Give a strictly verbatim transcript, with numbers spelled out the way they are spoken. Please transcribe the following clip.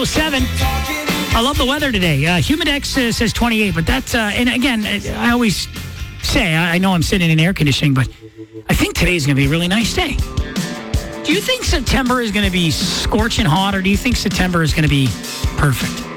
Seven. I love the weather today. Uh, Humidex uh, says twenty-eight, but that's, uh, and again, I always say, I, I know I'm sitting in air conditioning, but I think today's going to be a really nice day. Do you think September is going to be scorching hot, or do you think September is going to be perfect?